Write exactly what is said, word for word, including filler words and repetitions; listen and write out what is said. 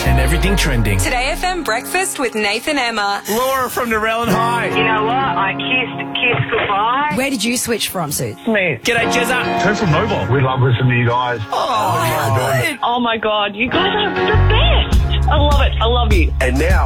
and everything trending. Today F M Breakfast with Nathan Emma. Laura from Narellan High. You know what? I kissed Kiss goodbye. Where did you switch from, Suits? Me. G'day, Jezza. Turn from mobile. We love listening to you guys. Oh, Oh my God, you guys are the best. I love it. I love you. And now